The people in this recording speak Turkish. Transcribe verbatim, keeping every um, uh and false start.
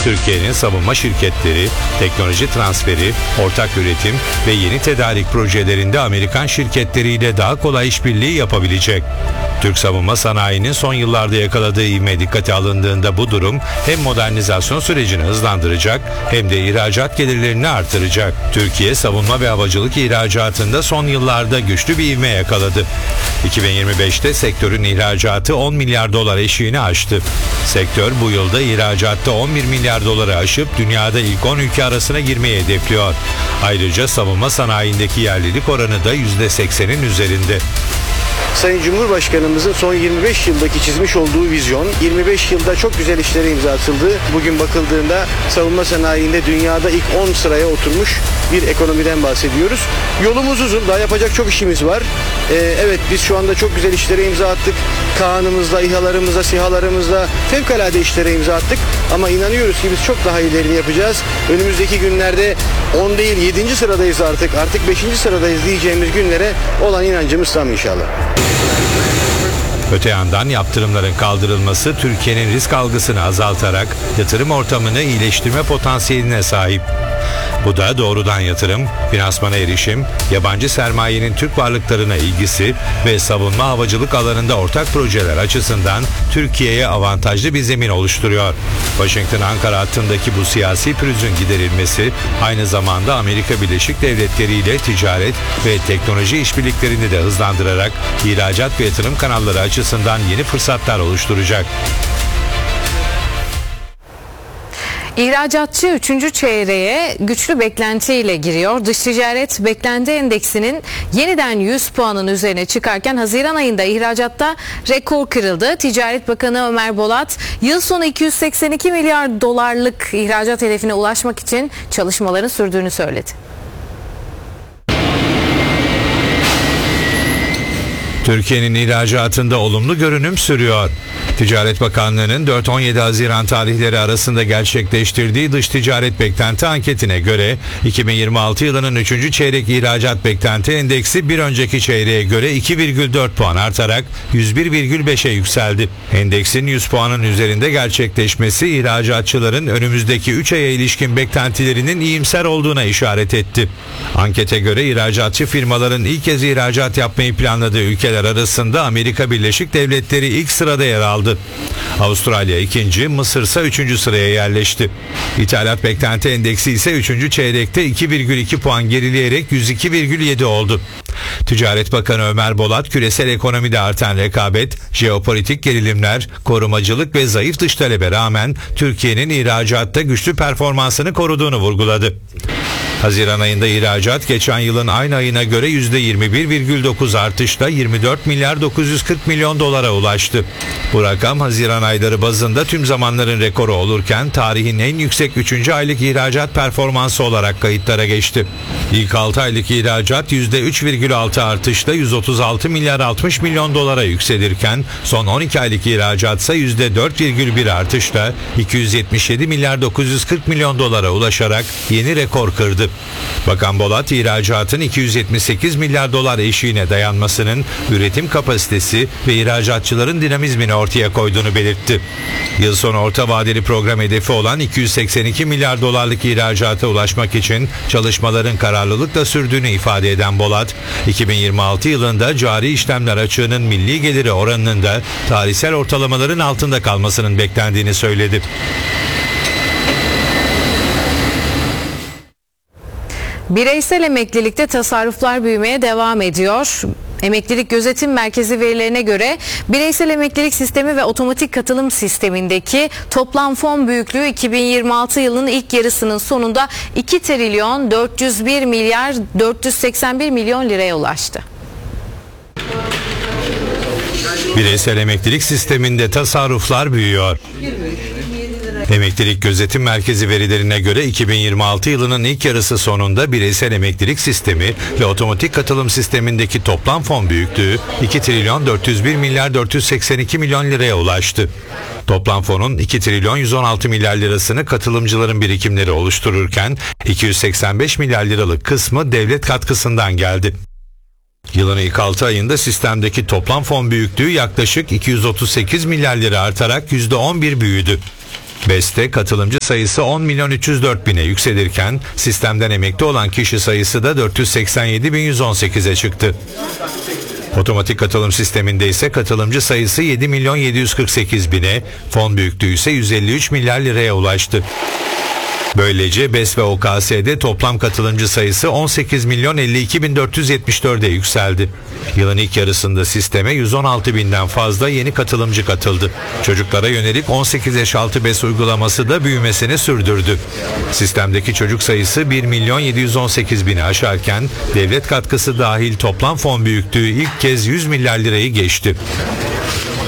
Türkiye'nin savunma şirketleri, teknoloji transferi, ortak üretim ve yeni tedarik projelerinde Amerikan şirketleriyle daha kolay işbirliği yapabilecek. Türk savunma sanayinin son yıllarda yakaladığı ivme dikkate alındığında bu durum hem modernizasyon sürecini hızlandıracak hem de ihracat gelirlerini artıracak. Türkiye savunma ve havacılık ihracatında son yıllarda güçlü bir ivme yakaladı. iki bin yirmi beşte sektörün ihracatı on milyar dolar eşiğini aştı. Sektör bu yılda ihracatta on bir milyar doları aşıp dünyada ilk on ülke arasına girmeyi hedefliyor. Ayrıca savunma sanayindeki yerlilik oranı da yüzde seksenin üzerinde. Sayın Cumhurbaşkanımızın son yirmi beş yıldaki çizmiş olduğu vizyon, yirmi beş yılda çok güzel işlere imza atıldı. Bugün bakıldığında savunma sanayinde dünyada ilk on sıraya oturmuş bir ekonomiden bahsediyoruz. Yolumuz uzun, daha yapacak çok işimiz var. Ee, evet biz şu anda çok güzel işlere imza attık. Kağanımızla, İHA'larımızla, SİHA'larımızla fevkalade işlere imza attık. Ama inanıyoruz ki biz çok daha ilerini yapacağız. Önümüzdeki günlerde on değil yedinci sıradayız artık. Artık beşinci sıradayız diyeceğimiz günlere olan inancımız tam inşallah. Öte yandan yaptırımların kaldırılması Türkiye'nin risk algısını azaltarak yatırım ortamını iyileştirme potansiyeline sahip. Bu da doğrudan yatırım, finansmana erişim, yabancı sermayenin Türk varlıklarına ilgisi ve savunma havacılık alanında ortak projeler açısından Türkiye'ye avantajlı bir zemin oluşturuyor. Washington-Ankara hattındaki bu siyasi pürüzün giderilmesi aynı zamanda Amerika Birleşik Devletleri ile ticaret ve teknoloji işbirliklerini de hızlandırarak ihracat ve yatırım kanalları açısından yeni fırsatlar oluşturacak. İhracatçı üçüncü çeyreğe güçlü beklentiyle giriyor. Dış ticaret beklenti endeksinin yeniden yüz puanın üzerine çıkarken Haziran ayında ihracatta rekor kırıldı. Ticaret Bakanı Ömer Bolat yıl sonu iki yüz seksen iki milyar dolarlık ihracat hedefine ulaşmak için çalışmaların sürdüğünü söyledi. Türkiye'nin ihracatında olumlu görünüm sürüyor. Ticaret Bakanlığı'nın dört on yedi Haziran tarihleri arasında gerçekleştirdiği dış ticaret beklenti anketine göre iki bin yirmi altı yılının üçüncü çeyrek ihracat beklenti endeksi bir önceki çeyreğe göre iki virgül dört puan artarak yüz bir virgül beşe yükseldi. Endeksin yüz puanın üzerinde gerçekleşmesi ihracatçıların önümüzdeki üç aya ilişkin beklentilerinin iyimser olduğuna işaret etti. Ankete göre ihracatçı firmaların ilk kez ihracat yapmayı planladığı ülkeler arasında Amerika Birleşik Devletleri ilk sırada yer aldı. Avustralya ikinci, Mısır ise üçüncü sıraya yerleşti. İthalat beklenti endeksi ise üçüncü çeyrekte iki virgül iki puan gerileyerek yüz iki virgül yedi oldu. Ticaret Bakanı Ömer Bolat, küresel ekonomide artan rekabet, jeopolitik gerilimler, korumacılık ve zayıf dış talebe rağmen Türkiye'nin ihracatta güçlü performansını koruduğunu vurguladı. Haziran ayında ihracat geçen yılın aynı ayına göre yüzde yirmi bir virgül dokuz artışla yirmi dört milyar dokuz yüz kırk milyon dolara ulaştı. Bu rakam Haziran ayları bazında tüm zamanların rekoru olurken tarihin en yüksek üçüncü aylık ihracat performansı olarak kayıtlara geçti. İlk altı aylık ihracat yüzde üç virgül altı artışla yüz otuz altı milyar altmış milyon dolara yükselirken son on iki aylık ihracat ise yüzde dört virgül bir artışla iki yüz yetmiş yedi milyar dokuz yüz kırk milyon dolara ulaşarak yeni rekor kırdı. Bakan Bolat, ihracatın iki yüz yetmiş sekiz milyar dolar eşiğine dayanmasının üretim kapasitesi ve ihracatçıların dinamizmini ortaya koyduğunu belirtti. Yıl sonu orta vadeli program hedefi olan iki yüz seksen iki milyar dolarlık ihracata ulaşmak için çalışmaların kararlılıkla sürdüğünü ifade eden Bolat, iki bin yirmi altı yılında cari işlemler açığının milli geliri oranının da tarihsel ortalamaların altında kalmasının beklendiğini söyledi. Bireysel emeklilikte tasarruflar büyümeye devam ediyor. Emeklilik Gözetim Merkezi verilerine göre bireysel emeklilik sistemi ve otomatik katılım sistemindeki toplam fon büyüklüğü iki bin yirmi altı yılının ilk yarısının sonunda iki trilyon dört yüz bir milyar dört yüz seksen bir milyon liraya ulaştı. Bireysel emeklilik sisteminde tasarruflar büyüyor. Emeklilik Gözetim Merkezi verilerine göre iki bin yirmi altı yılının ilk yarısı sonunda bireysel emeklilik sistemi ve otomatik katılım sistemindeki toplam fon büyüklüğü iki trilyon dört yüz bir milyar dört yüz seksen iki milyon liraya ulaştı. Toplam fonun iki trilyon yüz on altı milyar lirasını katılımcıların birikimleri oluştururken iki yüz seksen beş milyar liralık kısmı devlet katkısından geldi. Yılın ilk altı ayında sistemdeki toplam fon büyüklüğü yaklaşık iki yüz otuz sekiz milyar lira artarak yüzde on bir büyüdü. BES'te katılımcı sayısı on milyon üç yüz dört bine yükselirken sistemden emekli olan kişi sayısı da dört yüz seksen yedi bin yüz on sekize çıktı. Otomatik katılım sisteminde ise katılımcı sayısı yedi milyon yedi yüz kırk sekiz bine, fon büyüklüğü ise yüz elli üç milyar liraya ulaştı. Böylece BES ve O K S'de toplam katılımcı sayısı on sekiz milyon elli iki bin dört yüz yetmiş dörde yükseldi. Yılın ilk yarısında sisteme yüz on altı binden fazla yeni katılımcı katıldı. Çocuklara yönelik on sekiz yaş altı BES uygulaması da büyümesini sürdürdü. Sistemdeki çocuk sayısı bir milyon yedi yüz on sekiz bini aşarken devlet katkısı dahil toplam fon büyüklüğü ilk kez yüz milyar lirayı geçti.